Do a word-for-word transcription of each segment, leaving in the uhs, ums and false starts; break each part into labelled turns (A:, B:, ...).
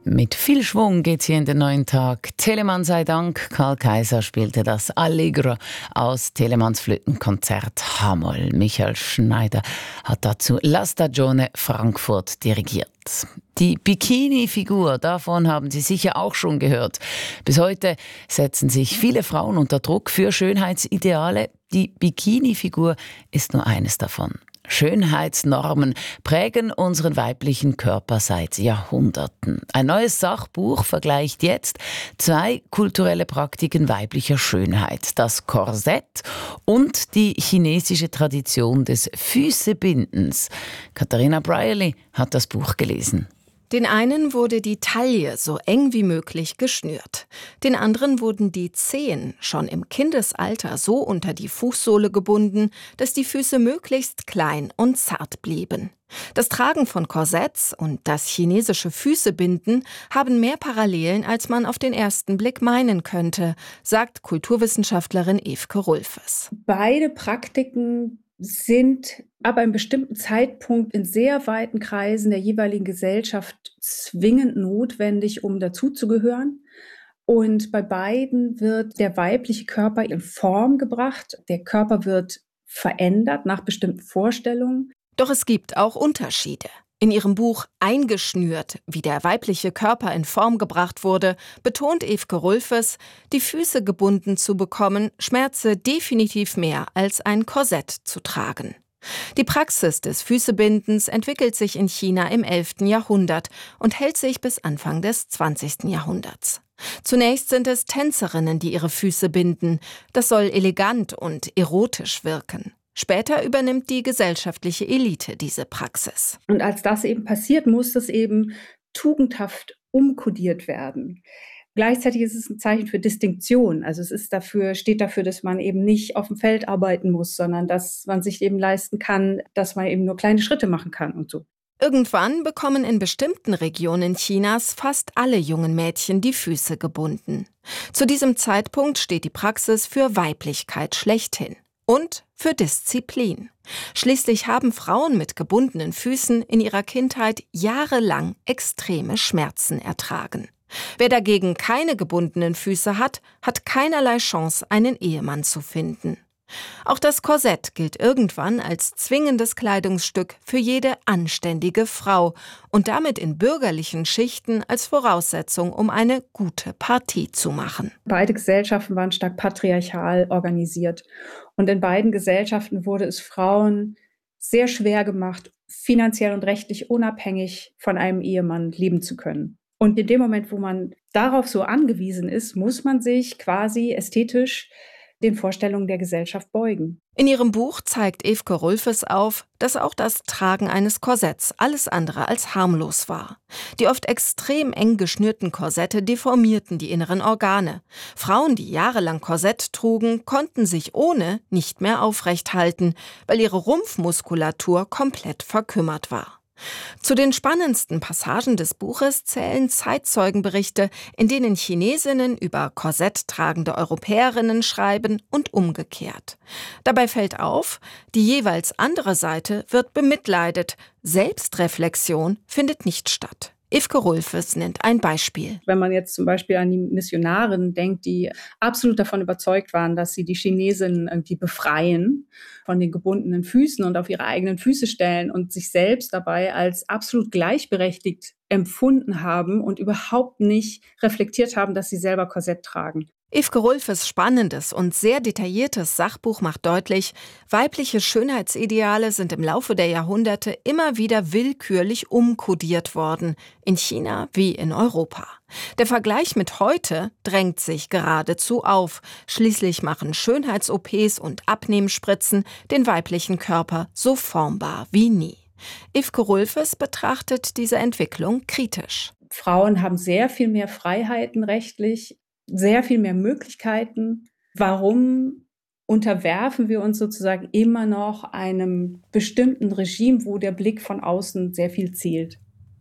A: Mit viel Schwung geht's hier in den neuen Tag. Telemann sei Dank. Karl Kaiser spielte das Allegro aus Telemanns Flötenkonzert H-Moll. Michael Schneider hat dazu La Stagione Frankfurt dirigiert. Die Bikini-Figur, davon haben Sie sicher auch schon gehört. Bis heute setzen sich viele Frauen unter Druck für Schönheitsideale. Die Bikini-Figur ist nur eines davon. Schönheitsnormen prägen unseren weiblichen Körper seit Jahrhunderten. Ein neues Sachbuch vergleicht jetzt zwei kulturelle Praktiken weiblicher Schönheit: das Korsett und die chinesische Tradition des Füßebindens. Katharina Brierley hat das Buch gelesen.
B: Den einen wurde die Taille so eng wie möglich geschnürt. Den anderen wurden die Zehen schon im Kindesalter so unter die Fußsohle gebunden, dass die Füße möglichst klein und zart blieben. Das Tragen von Korsetts und das chinesische Füßebinden haben mehr Parallelen, als man auf den ersten Blick meinen könnte, sagt Kulturwissenschaftlerin Evke Rulfes.
C: Beide Praktiken sind ab einem bestimmten Zeitpunkt in sehr weiten Kreisen der jeweiligen Gesellschaft zwingend notwendig, um dazuzugehören. Und bei beiden wird der weibliche Körper in Form gebracht. Der Körper wird verändert nach bestimmten Vorstellungen.
B: Doch es gibt auch Unterschiede. In ihrem Buch »Eingeschnürt, wie der weibliche Körper in Form gebracht wurde«, betont Evke Rulfes, die Füße gebunden zu bekommen, schmerze definitiv mehr als ein Korsett zu tragen. Die Praxis des Füßebindens entwickelt sich in China im elften Jahrhundert und hält sich bis Anfang des zwanzigsten Jahrhunderts. Zunächst sind es Tänzerinnen, die ihre Füße binden. Das soll elegant und erotisch wirken. Später übernimmt die gesellschaftliche Elite diese Praxis.
C: Und als das eben passiert, muss das eben tugendhaft umkodiert werden. Gleichzeitig ist es ein Zeichen für Distinktion. Also es ist dafür, steht dafür, dass man eben nicht auf dem Feld arbeiten muss, sondern dass man sich eben leisten kann, dass man eben nur kleine Schritte machen kann und so.
B: Irgendwann bekommen in bestimmten Regionen Chinas fast alle jungen Mädchen die Füße gebunden. Zu diesem Zeitpunkt steht die Praxis für Weiblichkeit schlechthin. Und für Disziplin. Schließlich haben Frauen mit gebundenen Füßen in ihrer Kindheit jahrelang extreme Schmerzen ertragen. Wer dagegen keine gebundenen Füße hat, hat keinerlei Chance, einen Ehemann zu finden. Auch das Korsett gilt irgendwann als zwingendes Kleidungsstück für jede anständige Frau und damit in bürgerlichen Schichten als Voraussetzung, um eine gute Partie zu machen.
C: Beide Gesellschaften waren stark patriarchal organisiert. Und in beiden Gesellschaften wurde es Frauen sehr schwer gemacht, finanziell und rechtlich unabhängig von einem Ehemann leben zu können. Und in dem Moment, wo man darauf so angewiesen ist, muss man sich quasi ästhetisch den Vorstellungen der Gesellschaft beugen.
B: In ihrem Buch zeigt Evke Rulfes auf, dass auch das Tragen eines Korsetts alles andere als harmlos war. Die oft extrem eng geschnürten Korsette deformierten die inneren Organe. Frauen, die jahrelang Korsett trugen, konnten sich ohne nicht mehr aufrecht halten, weil ihre Rumpfmuskulatur komplett verkümmert war. Zu den spannendsten Passagen des Buches zählen Zeitzeugenberichte, in denen Chinesinnen über korsetttragende Europäerinnen schreiben und umgekehrt. Dabei fällt auf, die jeweils andere Seite wird bemitleidet, Selbstreflexion findet nicht statt. Evke Rulfes nennt ein Beispiel.
C: Wenn man jetzt zum Beispiel an die Missionarinnen denkt, die absolut davon überzeugt waren, dass sie die Chinesinnen irgendwie befreien von den gebundenen Füßen und auf ihre eigenen Füße stellen und sich selbst dabei als absolut gleichberechtigt empfunden haben und überhaupt nicht reflektiert haben, dass sie selber Korsett tragen.
B: Evke Rulfes spannendes und sehr detailliertes Sachbuch macht deutlich, weibliche Schönheitsideale sind im Laufe der Jahrhunderte immer wieder willkürlich umkodiert worden, in China wie in Europa. Der Vergleich mit heute drängt sich geradezu auf. Schließlich machen Schönheits-O Ps und Abnehmspritzen den weiblichen Körper so formbar wie nie. Evke Rulfes betrachtet diese Entwicklung kritisch.
C: Frauen haben sehr viel mehr Freiheiten rechtlich, sehr viel mehr Möglichkeiten. Warum unterwerfen wir uns sozusagen immer noch einem bestimmten Regime, wo der Blick von außen sehr viel zählt?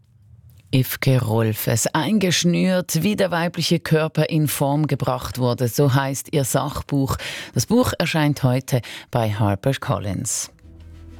A: Evke Rulfes, eingeschnürt, wie der weibliche Körper in Form gebracht wurde, so heißt ihr Sachbuch. Das Buch erscheint heute bei HarperCollins.